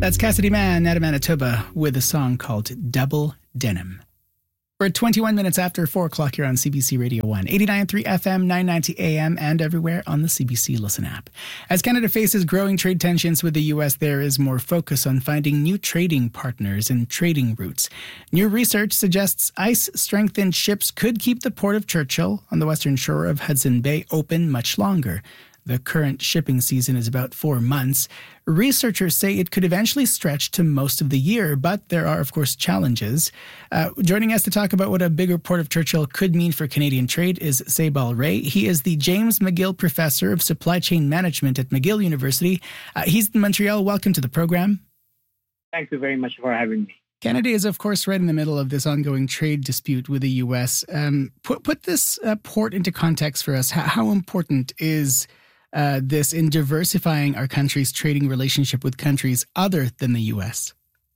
That's Cassidy Mann out of Manitoba with a song called Double Denim. We're at 21 minutes after 4 o'clock here on CBC Radio 1, 89.3 FM, 990 AM, and everywhere on the CBC Listen app. As Canada faces growing trade tensions with the U.S., there is more focus on finding new trading partners and trading routes. New research suggests ice-strengthened ships could keep the Port of Churchill on the western shore of Hudson Bay open much longer. The current shipping season is about 4 months. Researchers say it could eventually stretch to most of the year, but there are, of course, challenges. Joining us to talk about what a bigger Port of Churchill could mean for Canadian trade is Saibal Ray. He is the James McGill Professor of Supply Chain Management at McGill University. He's in Montreal. Welcome to the program. Thank you very much for having me. Canada is, of course, right in the middle of this ongoing trade dispute with the U.S. Put this port into context for us. How important is this in diversifying our country's trading relationship with countries other than the U.S.?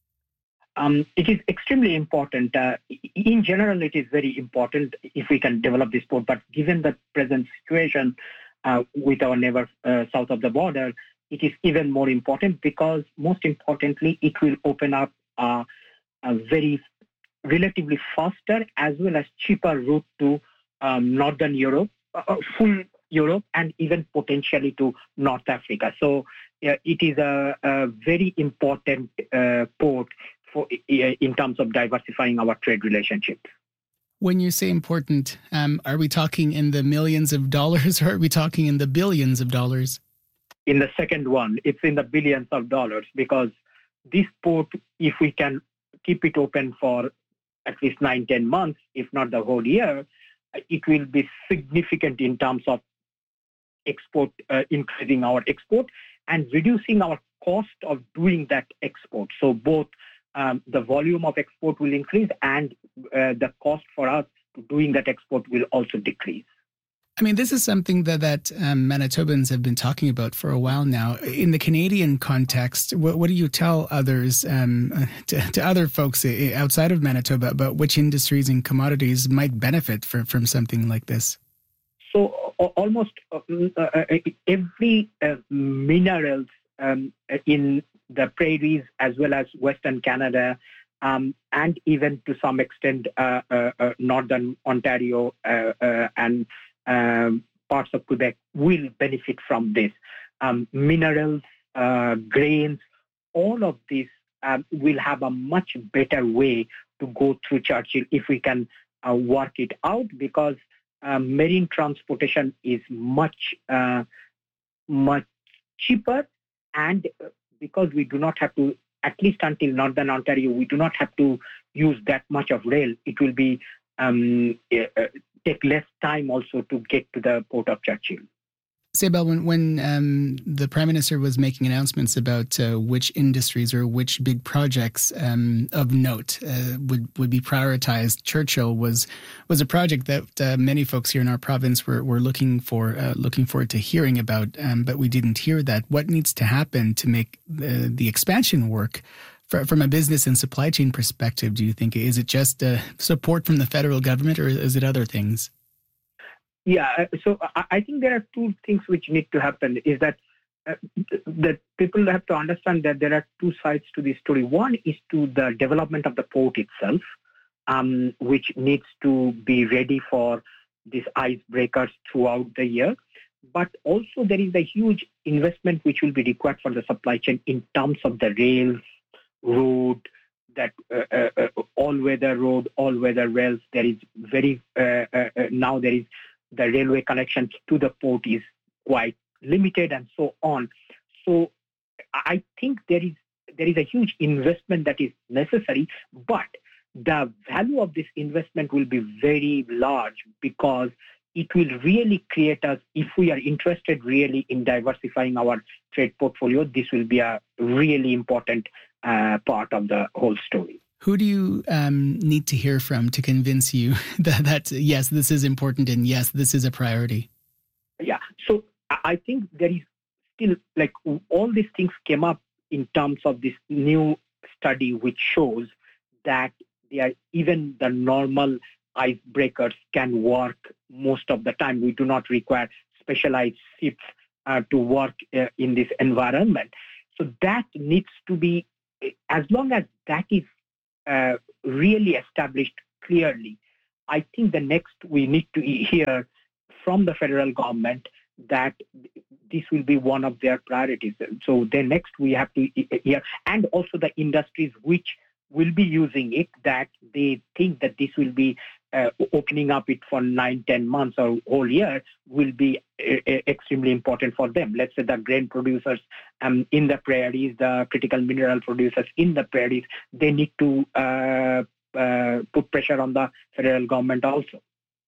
It is extremely important. In general, it is very important if we can develop this port. But given the present situation with our neighbor south of the border, it is even more important because, most importantly, it will open up a very relatively faster as well as cheaper route to Northern Europe, full Europe, and even potentially to North Africa. So it is a very important port for in terms of diversifying our trade relationship. When you say important, are we talking in the millions of dollars or are we talking in the billions of dollars? In the second one, it's in the billions of dollars because this port, if we can keep it open for at least 9-10 months, if not the whole year, it will be significant in terms of export, increasing our export and reducing our cost of doing that export. So both the volume of export will increase and the cost for us doing that export will also decrease. I mean, this is something that Manitobans have been talking about for a while now. In the Canadian context, what do you tell others, to other folks outside of Manitoba about which industries and commodities might benefit from something like this? So almost every minerals in the prairies as well as Western Canada and even to some extent Northern Ontario and parts of Quebec will benefit from this. Minerals, grains, all of this will have a much better way to go through Churchill if we can work it out because marine transportation is much cheaper, and because we do not have to, at least until Northern Ontario, we do not have to use that much of rail. It will be take less time also to get to the Port of Churchill. Saibal, when the Prime Minister was making announcements about which industries or which big projects of note would be prioritized, Churchill was a project that many folks here in our province were looking forward to hearing about, but we didn't hear that. What needs to happen to make the expansion work from a business and supply chain perspective, do you think? Is it just support from the federal government or is it other things? Yeah, so I think there are two things which need to happen. Is that that people have to understand that there are two sides to this story. One is to the development of the port itself, which needs to be ready for these icebreakers throughout the year. But also there is a huge investment which will be required for the supply chain in terms of the rails, road, that all-weather road, all-weather rails. There is now there is the railway connections to the port is quite limited and so on. So I think there is a huge investment that is necessary, but the value of this investment will be very large because it will really create us, if we are interested really in diversifying our trade portfolio, this will be a really important part of the whole story. Who do you need to hear from to convince you that yes, this is important and yes, this is a priority? Yeah, so I think there is still, like, all these things came up in terms of this new study which shows that even the normal icebreakers can work most of the time. We do not require specialized ships to work in this environment. So that needs to be as long as that is really established clearly, I think the next we need to hear from the federal government that this will be one of their priorities. So then next we have to hear, and also the industries which will be using it, that they think that this will be opening up it for 9-10 months or whole year will be extremely important for them. Let's say the grain producers in the prairies, the critical mineral producers in the prairies, they need to put pressure on the federal government also.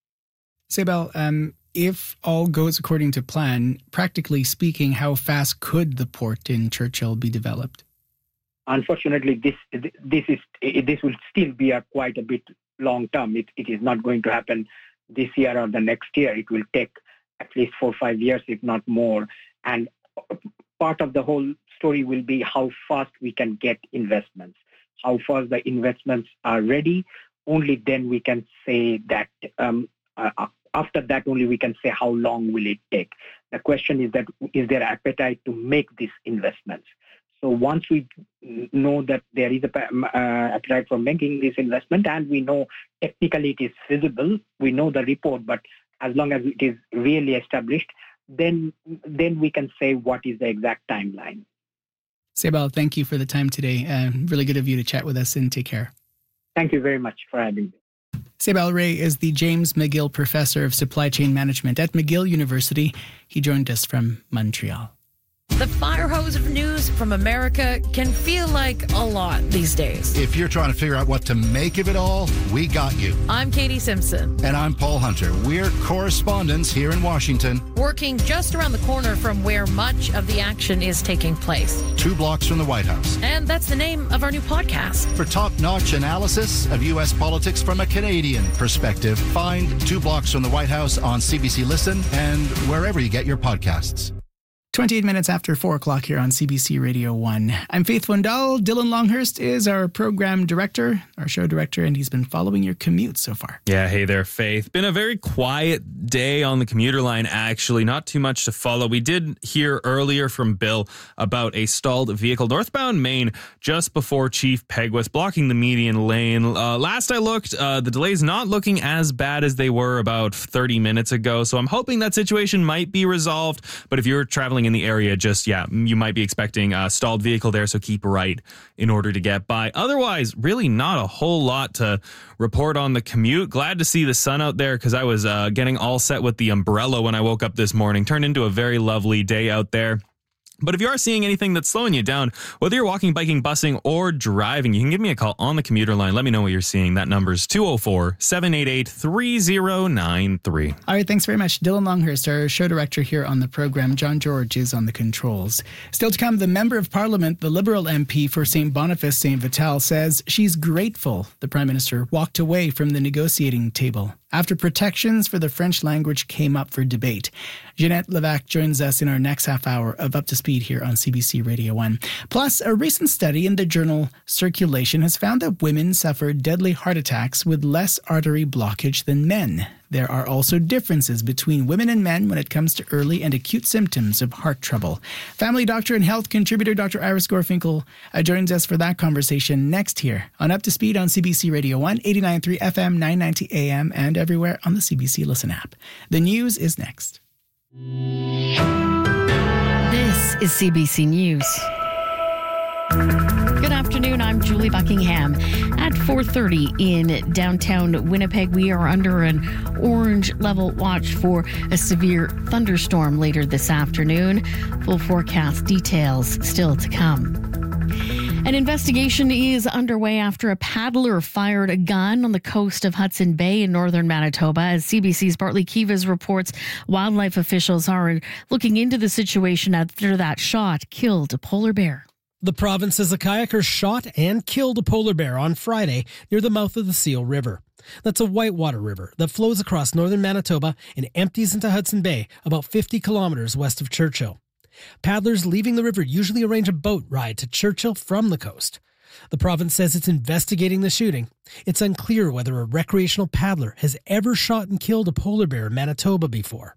Saibal, if all goes according to plan, practically speaking, how fast could the port in Churchill be developed? Unfortunately, this will still be quite a bit long term. It is not going to happen this year or the next year. It will take at least 4 or 5 years, if not more. And part of the whole story will be how fast we can get investments, how fast the investments are ready. Only then we can say that. After that, only we can say how long will it take. The question is that is there appetite to make these investments? So once we know that there is a appetite for making this investment, and we know technically it is feasible, we know the report, but as long as it is really established, then we can say what is the exact timeline. Saibal, thank you for the time today. Really good of you to chat with us, and take care. Thank you very much for having me. Saibal Ray is the James McGill Professor of Supply Chain Management at McGill University. He joined us from Montreal. The fire hose of news from America can feel like a lot these days. If you're trying to figure out what to make of it all, we got you. I'm Katie Simpson. And I'm Paul Hunter. We're correspondents here in Washington. Working just around the corner from where much of the action is taking place. 2 blocks from the White House. And that's the name of our new podcast. For top-notch analysis of U.S. politics from a Canadian perspective, find 2 blocks from the White House on CBC Listen and wherever you get your podcasts. 28 minutes after 4 o'clock here on CBC Radio 1. I'm Faith Wendell. Dylan Longhurst is our program director, our show director, and he's been following your commute so far. Yeah, hey there, Faith. Been a very quiet day on the commuter line, actually. Not too much to follow. We did hear earlier from Bill about a stalled vehicle northbound Maine just before Chief Peguis, blocking the median lane. Last I looked, the delay's not looking as bad as they were about 30 minutes ago, so I'm hoping that situation might be resolved. But if you're traveling in the area, you might be expecting a stalled vehicle there, so keep right in order to get by. Otherwise, really not a whole lot to report on the commute. Glad to see the sun out there because I was getting all set with the umbrella when I woke up this morning. Turned into a very lovely day out there. But if you are seeing anything that's slowing you down, whether you're walking, biking, busing, or driving, you can give me a call on the commuter line. Let me know what you're seeing. That number is 204-788-3093. All right, thanks very much. Dylan Longhurst, our show director here on the program. John George is on the controls. Still to come, the Member of Parliament, the Liberal MP for St. Boniface, St. Vital, says she's grateful the Prime Minister walked away from the negotiating table after protections for the French language came up for debate. Jeanette Levac joins us in our next half hour of Up to Speed here on CBC Radio 1. Plus, a recent study in the journal Circulation has found that women suffer deadly heart attacks with less artery blockage than men. There are also differences between women and men when it comes to early and acute symptoms of heart trouble. Family doctor and health contributor Dr. Iris Gorfinkel joins us for that conversation next here on Up to Speed on CBC Radio 1, 89.3 FM, 990 AM, and everywhere on the CBC Listen app. The news is next. This is CBC News. Good afternoon, I'm Julie Buckingham. At 4:30 in downtown Winnipeg, we are under an orange level watch for a severe thunderstorm later this afternoon. Full forecast details still to come. An investigation is underway after a paddler fired a gun on the coast of Hudson Bay in northern Manitoba. As CBC's Bartley Kivas reports, wildlife officials are looking into the situation after that shot killed a polar bear. The province says a kayaker shot and killed a polar bear on Friday near the mouth of the Seal River. That's a whitewater river that flows across northern Manitoba and empties into Hudson Bay about 50 kilometers west of Churchill. Paddlers leaving the river usually arrange a boat ride to Churchill from the coast. The province says it's investigating the shooting. It's unclear whether a recreational paddler has ever shot and killed a polar bear in Manitoba before.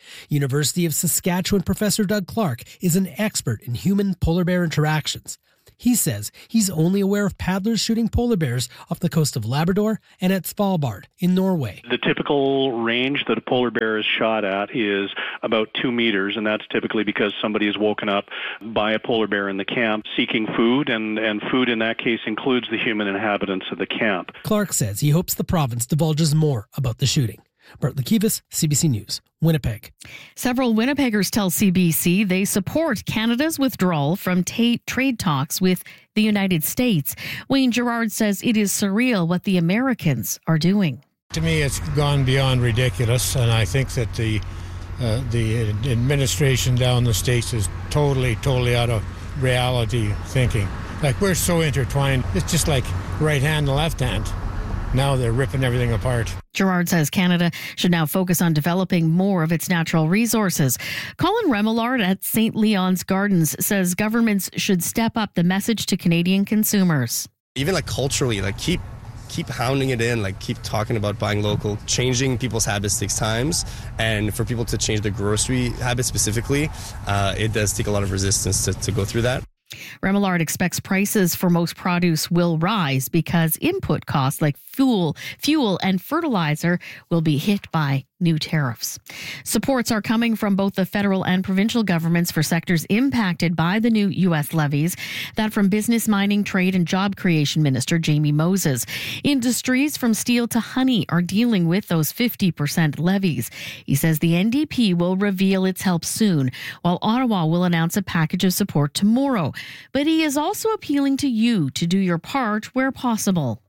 University of Saskatchewan professor Doug Clark is an expert in human polar bear interactions. He says he's only aware of paddlers shooting polar bears off the coast of Labrador and at Svalbard in Norway. The typical range that a polar bear is shot at is about 2 meters, and that's typically because somebody is woken up by a polar bear in the camp seeking food, and food in that case includes the human inhabitants of the camp. Clark says he hopes the province divulges more about the shooting. Bart Lekivas, CBC News, Winnipeg. Several Winnipeggers tell CBC they support Canada's withdrawal from trade talks with the United States. Wayne Gerard says it is surreal what the Americans are doing. To me, it's gone beyond ridiculous, and I think that the administration down the States is totally out of reality thinking. Like, we're so intertwined. It's just like right hand and left hand. Now they're ripping everything apart. Gerard says Canada should now focus on developing more of its natural resources. Colin Remillard at St. Leon's Gardens says governments should step up the message to Canadian consumers. Even like culturally, like keep hounding it in, like keep talking about buying local. Changing people's habits takes time, and for people to change their grocery habits specifically, it does take a lot of resistance to go through that. Remillard expects prices for most produce will rise because input costs like fuel and fertilizer will be hit by new tariffs. Supports are coming from both the federal and provincial governments for sectors impacted by the new U.S. levies. That from Business, Mining, Trade and Job Creation Minister Jamie Moses. Industries from steel to honey are dealing with those 50% levies. He says the NDP will reveal its help soon, while Ottawa will announce a package of support tomorrow. But he is also appealing to you to do your part where possible.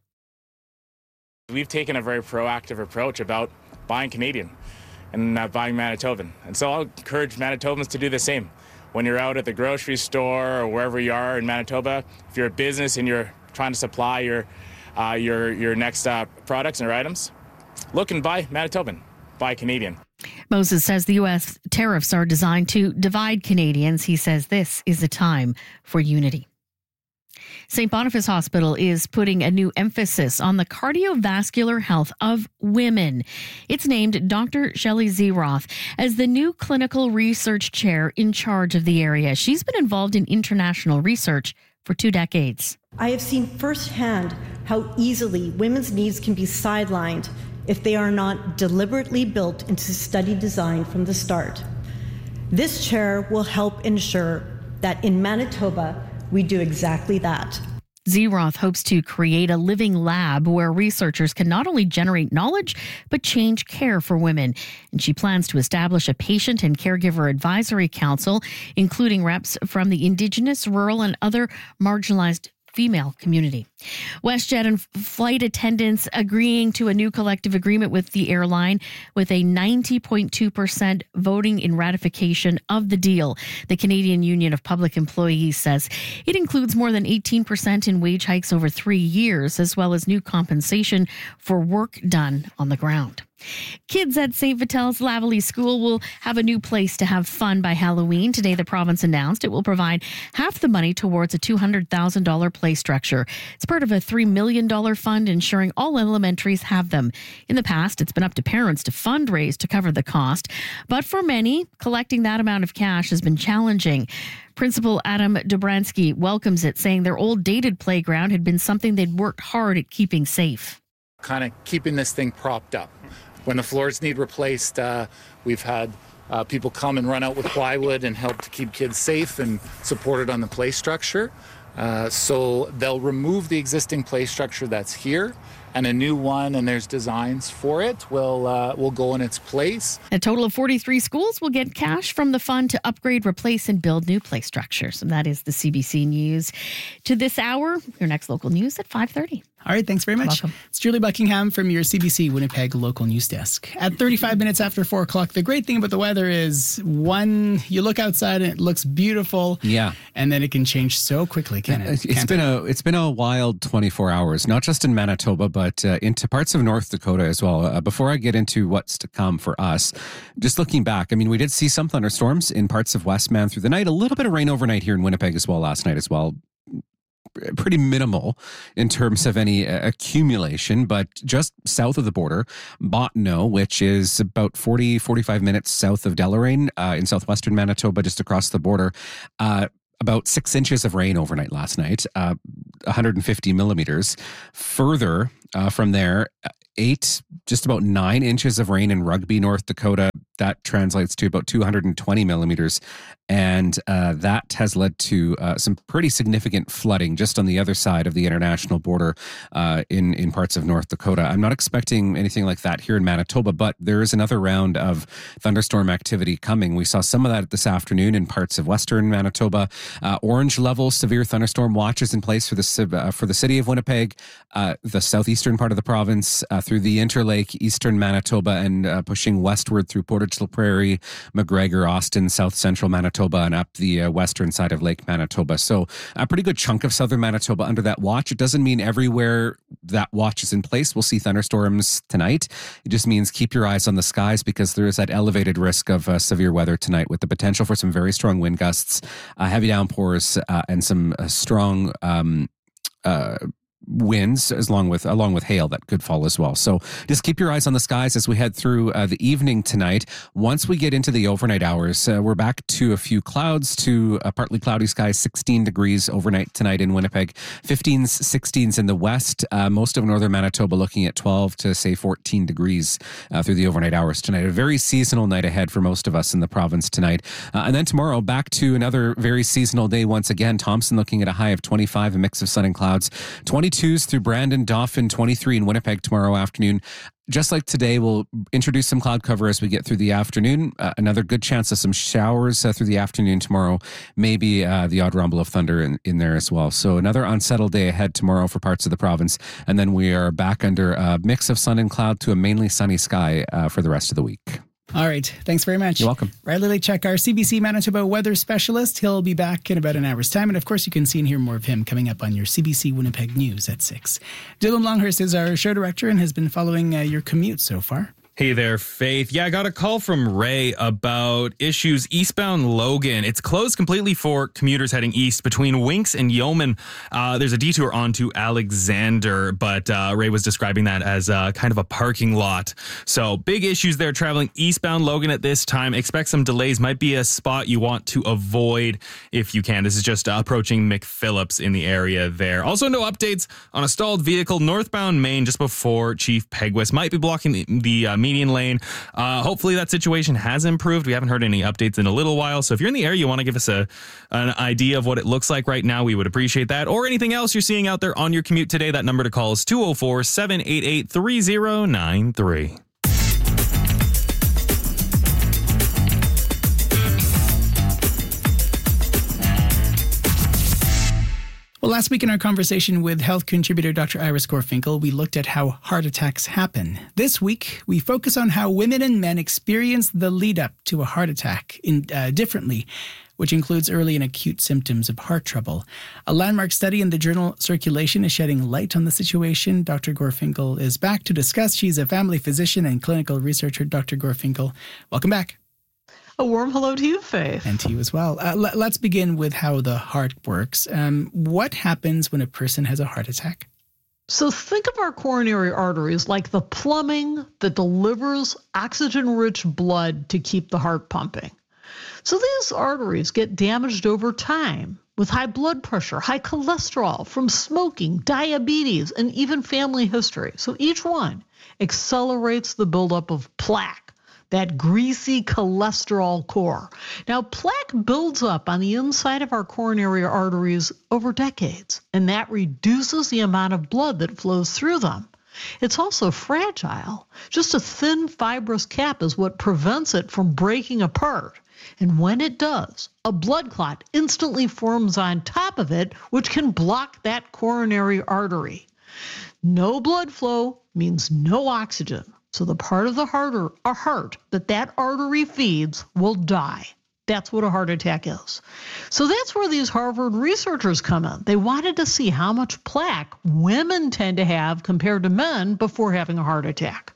We've taken a very proactive approach about buying Canadian and buying Manitoban. And so I'll encourage Manitobans to do the same. When you're out at the grocery store or wherever you are in Manitoba, if you're a business and you're trying to supply your next products and items, look and buy Manitoban, buy Canadian. Moses says the U.S. tariffs are designed to divide Canadians. He says this is a time for unity. St. Boniface Hospital is putting a new emphasis on the cardiovascular health of women. It's named Dr. Shelley Zeroth as the new clinical research chair in charge of the area. She's been involved in international research for 2 decades. I have seen firsthand how easily women's needs can be sidelined if they are not deliberately built into study design from the start. This chair will help ensure that in Manitoba, we do exactly that. Zeroth hopes to create a living lab where researchers can not only generate knowledge, but change care for women. And she plans to establish a patient and caregiver advisory council, including reps from the Indigenous, rural, and other marginalized female community. WestJet and flight attendants agreeing to a new collective agreement with the airline with a 90.2% voting in ratification of the deal. The Canadian Union of Public Employees says it includes more than 18% in wage hikes over 3 years, as well as new compensation for work done on the ground. Kids at St. Vitel's Lavely School will have a new place to have fun by Halloween. Today, the province announced it will provide half the money towards a $200,000 play structure. It's part of a $3 million fund ensuring all elementaries have them. In the past, it's been up to parents to fundraise to cover the cost. But for many, collecting that amount of cash has been challenging. Principal Adam Dobransky welcomes it, saying their old dated playground had been something they'd worked hard at keeping safe. Kind of keeping this thing propped up. When the floors need replaced, we've had people come and run out with plywood and help to keep kids safe and supported on the play structure. So they'll remove the existing play structure that's here, and a new one, and there's designs for it, will go in its place. A total of 43 schools will get cash from the fund to upgrade, replace, and build new play structures. And that is the CBC News. To this hour, your next local news at 5:30. All right, thanks very much. Welcome. It's Julie Buckingham from your CBC Winnipeg local news desk. At 35 minutes after 4 o'clock, the great thing about the weather is, one, you look outside and it looks beautiful. Yeah. And then it can change so quickly, can it? It's been a wild 24 hours, not just in Manitoba, but into parts of North Dakota as well. Before I get into what's to come for us, just looking back, I mean, we did see some thunderstorms in parts of Westman through the night, a little bit of rain overnight here in Winnipeg as well last night as well. Pretty minimal in terms of any accumulation, but just south of the border, Bottineau, which is about 45 minutes south of Deloraine in southwestern Manitoba, just across the border, about 6 inches of rain overnight last night, 150 millimeters. Further from there, just about 9 inches of rain in Rugby, North Dakota. That translates to about 220 millimeters. And that has led to some pretty significant flooding just on the other side of the international border in parts of North Dakota. I'm not expecting anything like that here in Manitoba, but there is another round of thunderstorm activity coming. We saw some of that this afternoon in parts of western Manitoba. Orange level severe thunderstorm watches in place for the city of Winnipeg, the southeastern part of the province, through the Interlake, eastern Manitoba, and pushing westward through Portage la Prairie, McGregor, Austin, south central Manitoba, and up the western side of Lake Manitoba. So a pretty good chunk of southern Manitoba under that watch. It doesn't mean everywhere that watch is in place we'll see thunderstorms tonight. It just means keep your eyes on the skies, because there is that elevated risk of severe weather tonight, with the potential for some very strong wind gusts, heavy downpours, and some strong winds, along with hail that could fall as well. So just keep your eyes on the skies as we head through the evening tonight. Once we get into the overnight hours, we're back to a few clouds, to partly cloudy skies, 16 degrees overnight tonight in Winnipeg, 15s, 16s in the west, most of northern Manitoba looking at 12 to say 14 degrees through the overnight hours tonight. A very seasonal night ahead for most of us in the province tonight. And then tomorrow, back to another very seasonal day once again. Thompson looking at a high of 25, a mix of sun and clouds, 22 through Brandon, Dauphin, 23 in Winnipeg tomorrow afternoon. Just like today, we'll introduce some cloud cover as we get through the afternoon. Another good chance of some showers through the afternoon tomorrow. Maybe the odd rumble of thunder in there as well. So another unsettled day ahead tomorrow for parts of the province. And then we are back under a mix of sun and cloud to a mainly sunny sky for the rest of the week. All right. Thanks very much. You're welcome. Riley Lechek, our CBC Manitoba weather specialist. He'll be back in about an hour's time. And of course, you can see and hear more of him coming up on your CBC Winnipeg News at 6. Dylan Longhurst is our show director and has been following your commute so far. Hey there, Faith. Yeah, I got a call from Ray about issues eastbound Logan. It's closed completely for commuters heading east between Winks and Yeoman. There's a detour onto Alexander, but Ray was describing that as kind of a parking lot. So big issues there traveling eastbound Logan at this time. Expect some delays. Might be a spot you want to avoid if you can. This is just approaching McPhillips in the area there. Also, no updates on a stalled vehicle northbound Main just before Chief Peguis. Might be blocking the median lane. Hopefully that situation has improved. We haven't heard any updates in a little while. So if you're in the area, you want to give us an idea of what it looks like right now, we would appreciate that. Or anything else you're seeing out there on your commute today, that number to call is 204-788-3093. Well, last week in our conversation with health contributor Dr. Iris Gorfinkel, we looked at how heart attacks happen. This week, we focus on how women and men experience the lead up to a heart attack differently, which includes early and acute symptoms of heart trouble. A landmark study in the journal Circulation is shedding light on the situation. Dr. Gorfinkel is back to discuss. She's a family physician and clinical researcher. Dr. Gorfinkel, welcome back. A warm hello to you, Faith. And to you as well. Let's begin with how the heart works. What happens when a person has a heart attack? So think of our coronary arteries like the plumbing that delivers oxygen-rich blood to keep the heart pumping. So these arteries get damaged over time with high blood pressure, high cholesterol from smoking, diabetes, and even family history. So each one accelerates the buildup of plaque, that greasy cholesterol core. Now, plaque builds up on the inside of our coronary arteries over decades, and that reduces the amount of blood that flows through them. It's also fragile. Just a thin, fibrous cap is what prevents it from breaking apart. And when it does, a blood clot instantly forms on top of it, which can block that coronary artery. No blood flow means no oxygen. So the part of the heart that artery feeds will die. That's what a heart attack is. So that's where these Harvard researchers come in. They wanted to see how much plaque women tend to have compared to men before having a heart attack.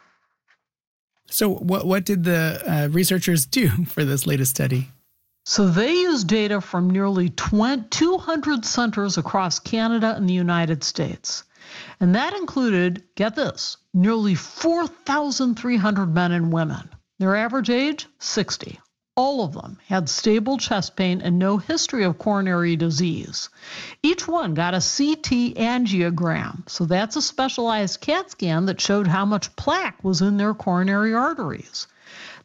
So what did the researchers do for this latest study? So they used data from nearly 200 centers across Canada and the United States. And that included, get this, nearly 4,300 men and women. Their average age, 60. All of them had stable chest pain and no history of coronary disease. Each one got a CT angiogram, so that's a specialized CAT scan that showed how much plaque was in their coronary arteries.